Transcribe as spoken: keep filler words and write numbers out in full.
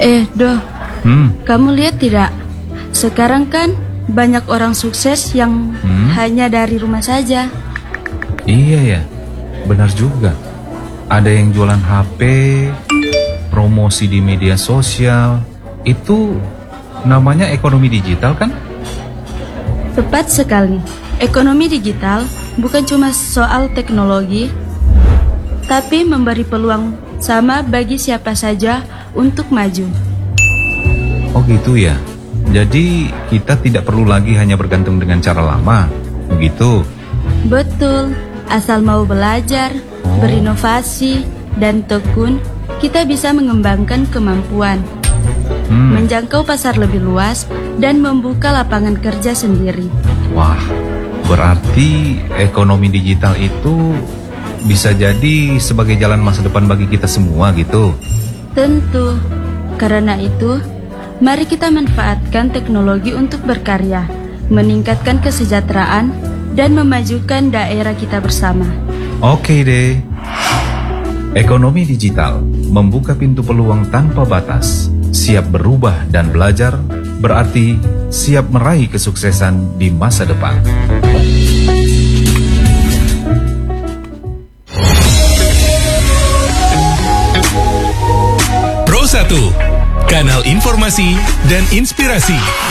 Eh, Doh, Hmm, kamu lihat tidak? Sekarang kan banyak orang sukses yang Hmm? hanya dari rumah saja. iya ya, benar juga. Ada yang jualan H P, promosi di media sosial. Itu namanya ekonomi digital kan? Tepat sekali. Ekonomi digital bukan cuma soal teknologi, tapi memberi peluang sama bagi siapa saja untuk maju. Oh gitu ya. Jadi kita tidak perlu lagi hanya bergantung dengan cara lama, begitu? Betul, asal mau belajar, Oh. berinovasi, dan tekun, kita bisa mengembangkan kemampuan, Hmm. menjangkau pasar lebih luas, dan membuka lapangan kerja sendiri. Wah, berarti ekonomi digital itu bisa jadi sebagai jalan masa depan bagi kita semua gitu. Tentu, karena itu, mari kita manfaatkan teknologi untuk berkarya, meningkatkan kesejahteraan, dan memajukan daerah kita bersama. Oke deh. Ekonomi digital membuka pintu peluang tanpa batas. Siap berubah dan belajar, berarti siap meraih kesuksesan di masa depan. Pro satu, kanal informasi dan inspirasi.